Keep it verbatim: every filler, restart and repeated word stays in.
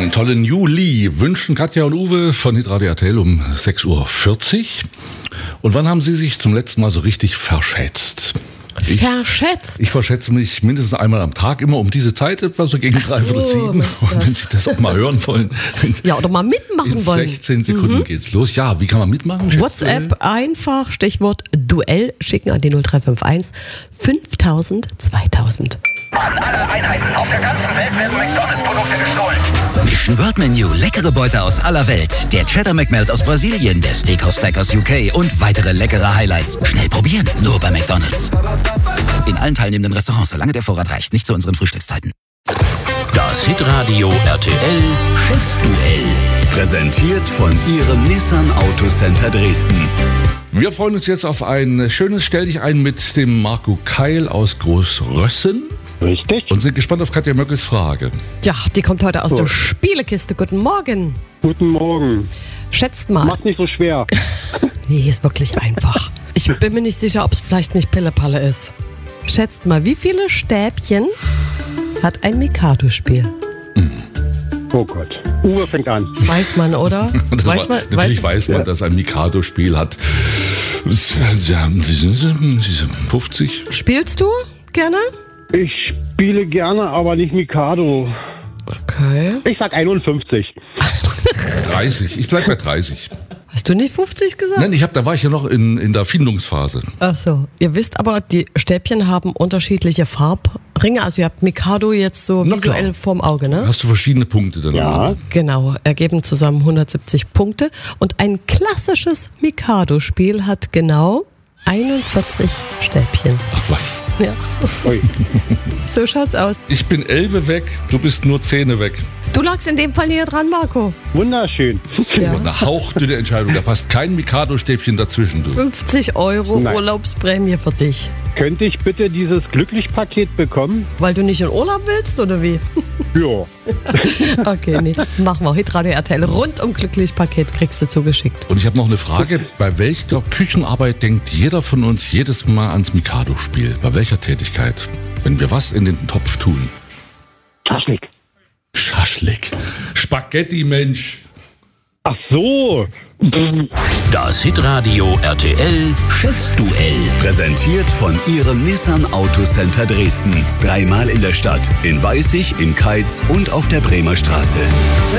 Einen tollen Juli wünschen Katja und Uwe von Hitradio R T L um sechs Uhr vierzig. Und wann haben Sie sich zum letzten Mal so richtig verschätzt? Ich, verschätzt? Ich verschätze mich mindestens einmal am Tag, immer um diese Zeit, etwa so gegen so, dreiviertel sieben. Und wenn Sie das auch mal hören wollen. Ja, oder mal mitmachen in wollen. sechzehn Sekunden mhm. geht's los. Ja, wie kann man mitmachen? WhatsApp einfach, Stichwort Duell, schicken an die null drei fünf eins fünftausend zweitausend. An alle Einheiten auf der ganzen Welt werden McDonalds-Produkte gestohlen. Mission Word Menu, leckere Beute aus aller Welt. Der Cheddar McMelt aus Brasilien, der Steakhouse Stack aus U K und weitere leckere Highlights. Schnell probieren, nur bei McDonalds. In allen teilnehmenden Restaurants, solange der Vorrat reicht, nicht zu unseren Frühstückszeiten. Das Hitradio R T L Schätzduell. Präsentiert von Ihrem Nissan Autocenter Dresden. Wir freuen uns jetzt auf ein schönes Stell dich ein mit dem Marco Keil aus Großrössen. Richtig. Und sind gespannt auf Katja Möckels Frage. Ja, die kommt heute aus So. der Spielekiste. Guten Morgen. Guten Morgen. Schätzt mal. Macht nicht so schwer. Nee, ist wirklich einfach. Ich bin mir nicht sicher, ob es vielleicht nicht Pillepalle ist. Schätzt mal, wie viele Stäbchen hat ein Mikado-Spiel? Oh Gott. Uwe fängt an. Das weiß man, oder? Das weiß war, man, natürlich weiß, weiß man, Ja. dass ein Mikado-Spiel hat. fünfzig. Spielst du gerne? Ich spiele gerne, aber nicht Mikado. Okay. Ich sag einundfünfzig. dreißig. Ich bleib bei dreißig. Hast du nicht fünfzig gesagt? Nein, ich hab, da war ich ja noch in, in der Findungsphase. Ach so. Ihr wisst aber, die Stäbchen haben unterschiedliche Farbringe. Also ihr habt Mikado jetzt so Na visuell klar. vorm Auge, ne? Hast du verschiedene Punkte dann? Ja. Genau, ergeben zusammen hundertsiebzig Punkte. Und ein klassisches Mikado-Spiel hat genau einundvierzig Stäbchen. Ach was. Ja, Ui. so schaut's aus. Ich bin elfe weg, du bist nur Zähne weg. Du lagst in dem Fall näher dran, Marco. Wunderschön. Ja. Eine hauchdünne Entscheidung, da passt kein Mikado-Stäbchen dazwischen. Du. fünfzig Euro Nein. Urlaubsprämie für dich. Könnte ich bitte dieses Glücklich-Paket bekommen? Weil du nicht in Urlaub willst, oder wie? Ja. Okay, nee, machen wir. Hitradio R T L rundum glücklich Paket kriegst du zugeschickt. Und ich habe noch eine Frage. Bei welcher Küchenarbeit denkt jeder von uns jedes Mal ans Mikado-Spiel? Bei welcher Tätigkeit? Wenn wir was in den Topf tun? Schaschlik. Schaschlik. Spaghetti, Mensch. Ach so. Das Hitradio R T L Schätzduell. Präsentiert von Ihrem Nissan Autocenter Dresden. Dreimal in der Stadt, in Weißig, in Keitz und auf der Bremer Straße.